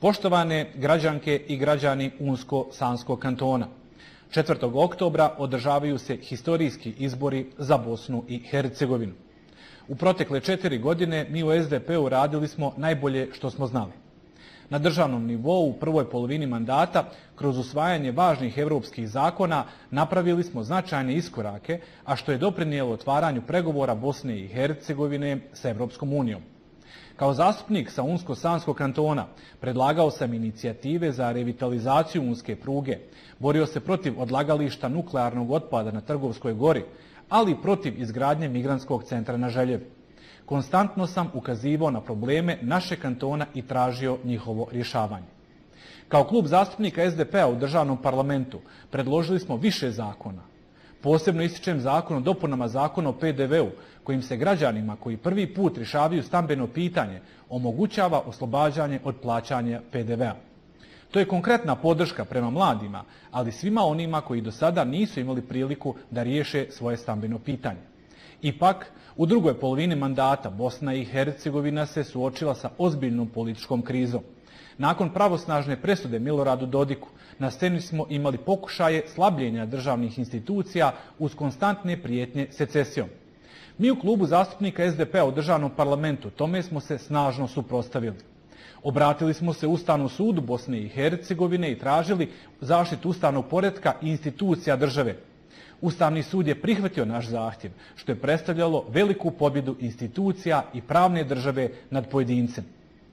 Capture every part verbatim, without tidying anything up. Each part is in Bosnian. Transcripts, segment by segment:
Poštovane građanke i građani Unsko-Sanskog kantona, četvrtog oktobra održavaju se historijski izbori za Bosnu i Hercegovinu. U protekle četiri godine mi u S D P-u radili smo najbolje što smo znali. Na državnom nivou u prvoj polovini mandata, kroz usvajanje važnih evropskih zakona, napravili smo značajne iskorake, a što je doprinijelo otvaranju pregovora Bosne i Hercegovine sa Evropskom unijom. Kao zastupnik sa Unsko-Sanskog kantona predlagao sam inicijative za revitalizaciju Unske pruge, borio se protiv odlagališta nuklearnog otpada na Trgovskoj gori, ali i protiv izgradnje migrantskog centra na Željevi. Konstantno sam ukazivao na probleme našeg kantona i tražio njihovo rješavanje. Kao klub zastupnika S D P-a u državnom parlamentu predložili smo više zakona. Posebno ističem zakon o dopunama zakona o P D V-u, kojim se građanima koji prvi put rješavaju stambeno pitanje omogućava oslobađanje od plaćanja P D V-a. To je konkretna podrška prema mladima, ali svima onima koji do sada nisu imali priliku da riješe svoje stambeno pitanje. Ipak, u drugoj polovini mandata Bosna i Hercegovina se suočila sa ozbiljnom političkom krizom. Nakon pravosnažne presude Miloradu Dodiku, na sceni smo imali pokušaje slabljenja državnih institucija uz konstantne prijetnje secesijom. Mi u klubu zastupnika S D P-a u državnom parlamentu tome smo se snažno suprotstavili. Obratili smo se Ustavnom sudu Bosne i Hercegovine i tražili zaštitu ustavnog poretka i institucija države. Ustavni sud je prihvatio naš zahtjev, što je predstavljalo veliku pobjedu institucija i pravne države nad pojedincem.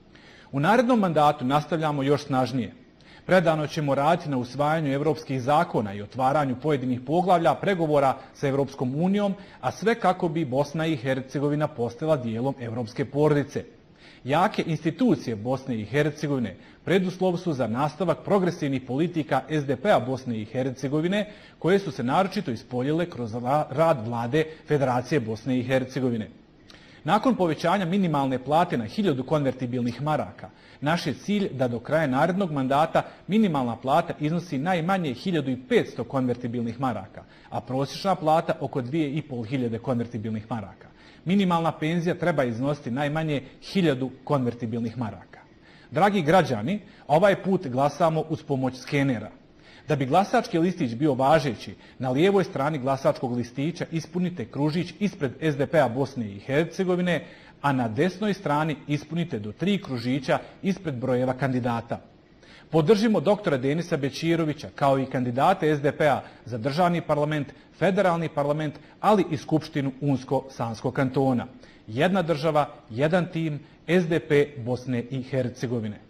U narednom mandatu nastavljamo još snažnije. Predano ćemo raditi na usvajanju evropskih zakona i otvaranju pojedinih poglavlja pregovora sa Evropskom unijom, a sve kako bi Bosna i Hercegovina postala dijelom evropske porodice. Jake institucije Bosne i Hercegovine preduslov su za nastavak progresivnih politika S D P-a Bosne i Hercegovine, koje su se naročito ispoljile kroz rad vlade Federacije Bosne i Hercegovine. Nakon povećanja minimalne plate na hiljadu konvertibilnih maraka, naš je cilj da do kraja narednog mandata minimalna plata iznosi najmanje hiljadu petsto konvertibilnih maraka, a prosječna plata oko dvije i pol hiljade konvertibilnih maraka. Minimalna penzija treba iznositi najmanje hiljadu konvertibilnih maraka. Dragi građani, ovaj put glasamo uz pomoć skenera. Da bi glasački listić bio važeći, na lijevoj strani glasačkog listića ispunite kružić ispred S D P-a Bosne i Hercegovine, a na desnoj strani ispunite do tri kružića ispred brojeva kandidata. Podržimo doktora Denisa Bećirovića kao i kandidate S D P-a za državni parlament, federalni parlament, ali i Skupštinu Unsko-Sanskog kantona. Jedna država, jedan tim, S D P Bosne i Hercegovine.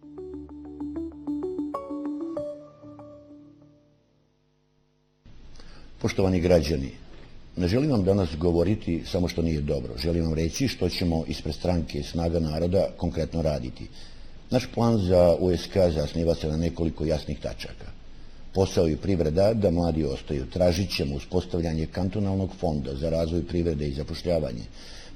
Poštovani građani, ne želim vam danas govoriti samo što nije dobro. Želim vam reći što ćemo ispred stranke Snaga naroda konkretno raditi. Naš plan za U S K zasniva se na nekoliko jasnih tačaka. Posao i privreda da mladi ostaju. Tražit ćemo uspostavljanje kantonalnog fonda za razvoj privrede i zapošljavanje.